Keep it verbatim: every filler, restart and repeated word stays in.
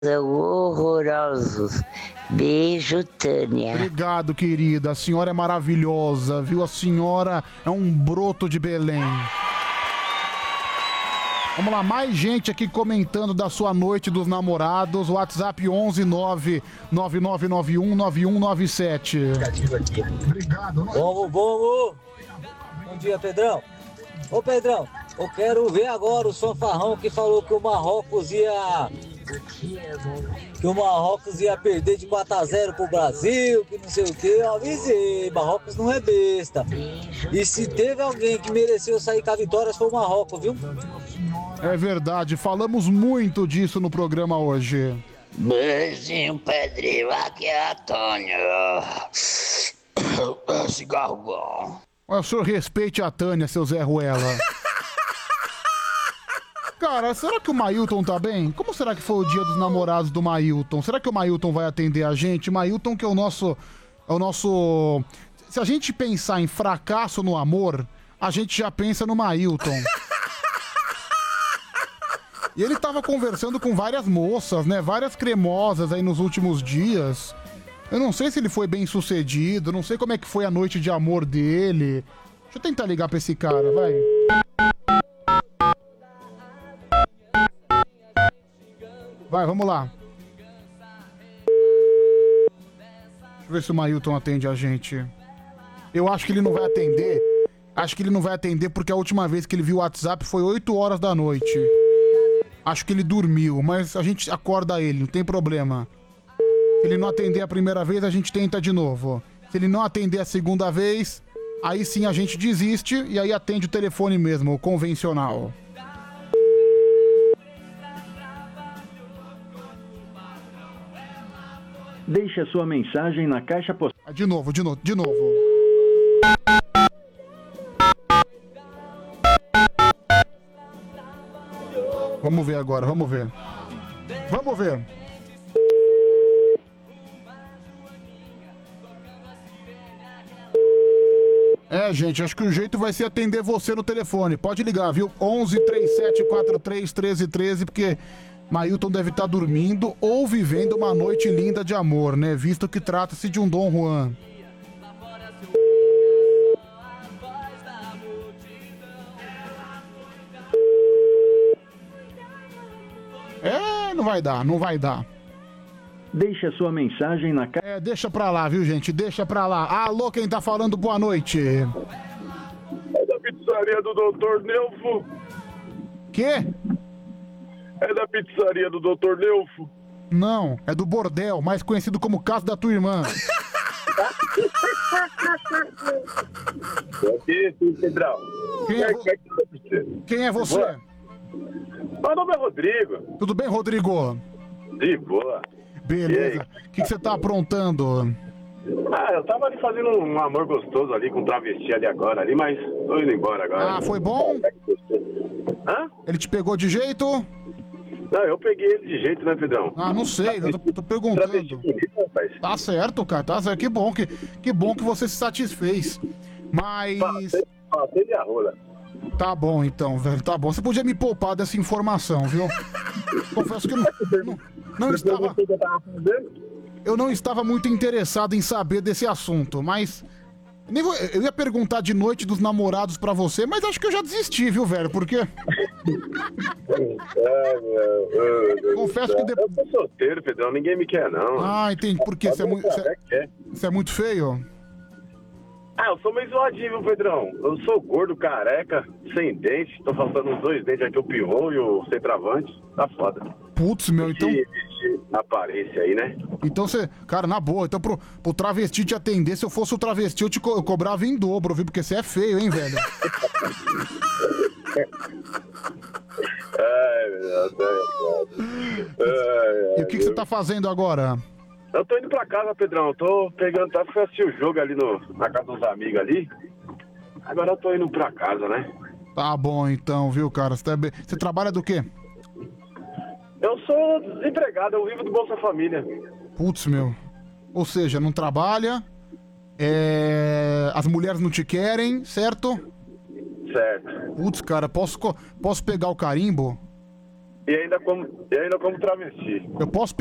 horrorosos. Beijo, Tânia. Obrigado, querida. A senhora é maravilhosa, viu? A senhora é um broto de Belém. Vamos lá, mais gente aqui comentando da sua noite dos namorados. WhatsApp onze nove nove nove nove um nove um nove sete. Obrigado. Vamos, vamos. Bom dia, Pedrão. Ô, Pedrão, eu quero ver agora o fanfarrão que falou que o Marrocos ia... que o Marrocos ia perder de quatro a zero pro Brasil, que não sei o que. Eu avisei, Marrocos não é besta. E se teve alguém que mereceu sair com a vitória, foi o Marrocos, viu? É verdade, falamos muito disso no programa hoje. Beijinho, Pedrinho, aqui é Antônio. Cigarro bom. O senhor respeite a Tânia, seu Zé Ruela. Cara, será que o Mailton tá bem? Como será que foi o dia dos namorados do Mailton? Será que o Mailton vai atender a gente? Mailton que é o nosso... É o nosso... Se a gente pensar em fracasso no amor, a gente já pensa no Mailton. E ele tava conversando com várias moças, né? Várias cremosas aí nos últimos dias. Eu não sei se ele foi bem sucedido, não sei como é que foi a noite de amor dele. Deixa eu tentar ligar pra esse cara, vai. Vai, vamos lá. Deixa eu ver se o Mailton atende a gente. Eu acho que ele não vai atender. Acho que ele não vai atender porque a última vez que ele viu o WhatsApp foi oito horas da noite. Acho que ele dormiu, mas a gente acorda ele, não tem problema. Se ele não atender a primeira vez, a gente tenta de novo. Se ele não atender a segunda vez, aí sim a gente desiste e aí atende o telefone mesmo, o convencional. Deixe a sua mensagem na caixa postal. De novo, de novo, de novo. Vamos ver agora, vamos ver. Vamos ver. É, gente, acho que o jeito vai ser atender você no telefone. Pode ligar, viu? onze, trinta e sete, quarenta e três, treze, treze, porque Mailton deve estar dormindo ou vivendo uma noite linda de amor, né? Visto que trata-se de um Dom Juan. É, não vai dar, não vai dar. Deixe a sua mensagem na caixa. É, deixa pra lá, viu, gente? Deixa pra lá. Alô, quem tá falando? Boa noite. É da pizzaria do doutor Neufo. Quê? É da pizzaria do doutor Neufo. Não, é do bordel, mais conhecido como caso da tua irmã. Aqui, Pedrão. Quem é, vo... Quem é você? Meu nome é Rodrigo. Tudo bem, Rodrigo? De boa. Beleza. O que você tá aprontando? Ah, eu tava ali fazendo um amor gostoso ali com um travesti ali agora, ali, mas tô indo embora agora. Ah, foi bom? Hã? Ele te pegou de jeito? Não, eu peguei ele de jeito, né, Pedrão? Ah, não sei, eu tô, tô perguntando. Tá certo, cara, tá certo. Que bom que, que bom que você se satisfez. Mas... Passei de a rola. Tá bom, então, velho, tá bom. Você podia me poupar dessa informação, viu? Confesso que eu não, não, não estava... Eu não estava muito interessado em saber desse assunto, mas... Nem vou, eu ia perguntar de noite dos namorados pra você, mas acho que eu já desisti, viu, velho? Porque... Confesso que depois... Eu sou solteiro, Pedrão, ninguém me quer, não. Ah, entendi. Por quê? Você é muito... Você é, você é muito feio? Ah, eu sou meio zoadinho, viu, Pedrão? Eu sou gordo, careca, sem dente. Tô faltando uns dois dentes aqui, o pivô e o centroavante. Tá foda. Putz, meu, então... Na aparência aí, né? Então você... Cara, na boa, então pro, pro travesti te atender, se eu fosse o travesti, eu te co eu cobrava em dobro, viu? Porque você é feio, hein, velho? Ai, meu Deus. E o que, que você tá fazendo agora? Eu tô indo pra casa, Pedrão. Eu tô pegando, tá pra assistir o jogo ali no, na casa dos amigos ali. Agora eu tô indo pra casa, né? Tá bom então, viu, cara? Você, tá bem... Você trabalha do quê? Eu sou desempregado, eu vivo do Bolsa Família. Putz, meu. Ou seja, não trabalha, é... as mulheres não te querem, certo? Certo. Putz, cara, posso, posso pegar o carimbo? E ainda como, e ainda como travesti. Eu posso